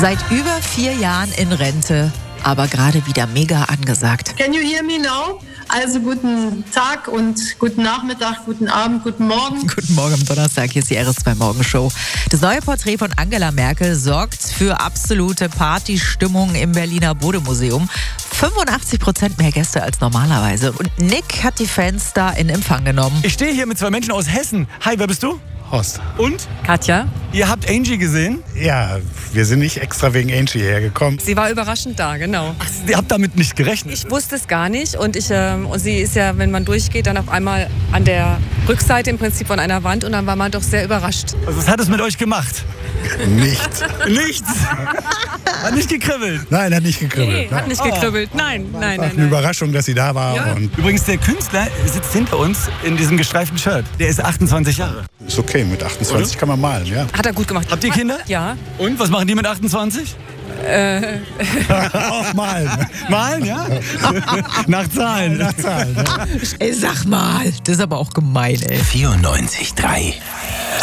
Seit über 4 Jahren in Rente, aber gerade wieder mega angesagt. Can you hear me now? Also guten Tag und guten Nachmittag, guten Abend, guten Morgen. Guten Morgen am Donnerstag, hier ist die RS2 Morgenshow. Das neue Porträt von Angela Merkel sorgt für absolute Partystimmung im Berliner Bode-Museum. 85% mehr Gäste als normalerweise. Und Nick hat die Fans da in Empfang genommen. Ich stehe hier mit 2 Menschen aus Hessen. Hi, wer bist du? Horst. Und? Katja. Ihr habt Angie gesehen? Ja, wir sind nicht extra wegen Angie hergekommen. Sie war überraschend da, genau. Ach, ihr habt damit nicht gerechnet? Ich wusste es gar nicht und sie ist ja, wenn man durchgeht, dann auf einmal an der Rückseite im Prinzip von einer Wand und dann war man doch sehr überrascht. Also, was hat es mit euch gemacht? Nichts. Nichts? Hat nicht gekribbelt? Nein, hat nicht gekribbelt. Nee, hat nicht gekribbelt. Nein. Eine Überraschung, dass sie da war. Ja. Und Übrigens, der Künstler sitzt hinter uns in diesem gestreiften Shirt. Der ist 28 Jahre. ist okay, mit 28 kann man malen, ja. Hat er gut gemacht. Habt ihr Kinder? Ja. Und, was machen die mit 28? Auch malen. Malen, ja? Nach Zahlen. Nach Zahlen, ja. Ey, sag mal, das ist aber auch gemein, ey. 94,3